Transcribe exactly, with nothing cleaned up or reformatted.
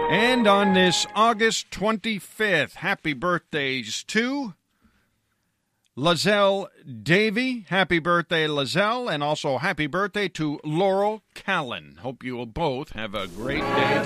And on this August twenty-fifth, happy birthdays to Lizelle Davy. Happy birthday, Lizelle, and also happy birthday to Laurel Callan. Hope you will both have a great day